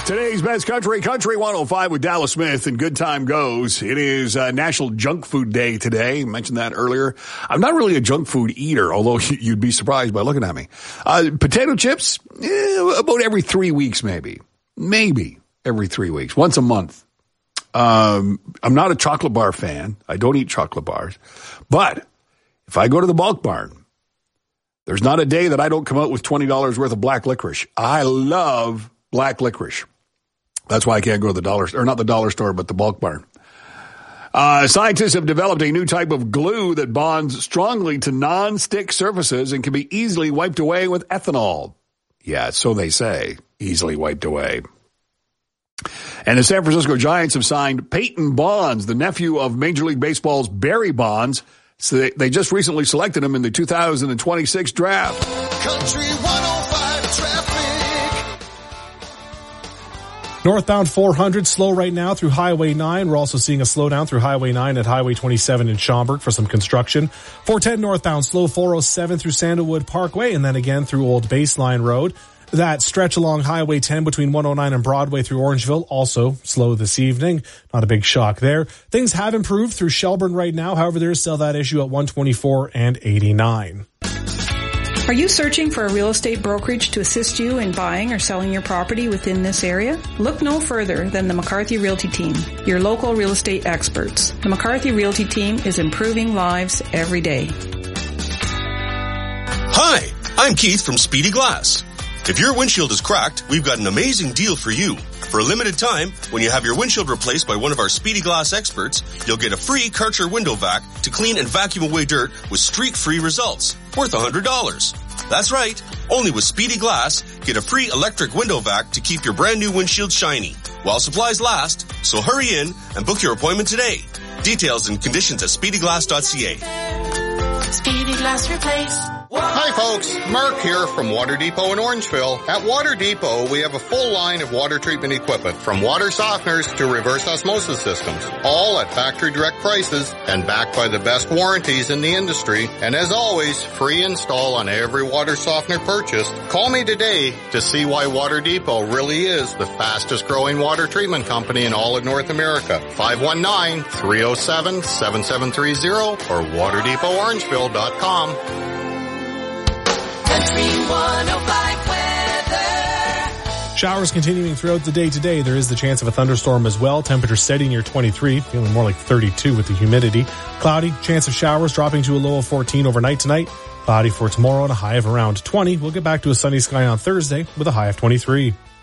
Today's best country 105 with Dallas Smith, and good time goes. It is National Junk Food Day today. I mentioned that earlier. I'm not really a junk food eater, although you'd be surprised by looking at me. Potato chips, about every 3 weeks maybe. Maybe every 3 weeks, once a month. I'm not a chocolate bar fan. I don't eat chocolate bars. But if I go to the Bulk Barn, there's not a day that I don't come out with $20 worth of black licorice. I love black licorice. That's why I can't go to the dollar store, or not the dollar store, but the Bulk Barn. Scientists have developed a new type of glue that bonds strongly to non-stick surfaces and can be easily wiped away with ethanol. Yeah, so they say, easily wiped away. And the San Francisco Giants have signed Peyton Bonds, the nephew of Major League Baseball's Barry Bonds. So they just recently selected him in the 2026 draft. Country 105 traffic. Northbound 400 slow right now through Highway 9. We're also seeing a slowdown through Highway 9 at Highway 27 in Schaumburg for some construction. 410 northbound slow 407 through Sandalwood Parkway, and then again through Old Baseline Road. That stretch along Highway 10 between 109 and Broadway through Orangeville, also slow this evening. Not a big shock there. Things have improved through Shelburne right now. However, there is still that issue at 124 and 89. Are you searching for a real estate brokerage to assist you in buying or selling your property within this area? Look no further than the McCarthy Realty Team, your local real estate experts. The McCarthy Realty Team is improving lives every day. Hi, I'm Keith from Speedy Glass. If your windshield is cracked, we've got an amazing deal for you. For a limited time, when you have your windshield replaced by one of our Speedy Glass experts, you'll get a free Karcher window vac to clean and vacuum away dirt with streak-free results, worth $100. That's right. Only with Speedy Glass, get a free electric window vac to keep your brand new windshield shiny while supplies last. So hurry in and book your appointment today. Details and conditions at speedyglass.ca. Speedy Glass Replace. Hi folks, Mark here from Water Depot in Orangeville. At Water Depot, we have a full line of water treatment equipment, from water softeners to reverse osmosis systems, all at factory direct prices and backed by the best warranties in the industry. And as always, free install on every water softener purchased. Call me today to see why Water Depot really is the fastest growing water treatment company in all of North America. 519-307-7730 or waterdepotorangeville.com. Country 105 weather. Showers continuing throughout the day today. There is the chance of a thunderstorm as well. Temperature steady near 23, feeling more like 32 with the humidity. Cloudy, chance of showers dropping to a low of 14 overnight tonight. Cloudy for tomorrow and a high of around 20. We'll get back to a sunny sky on Thursday with a high of 23.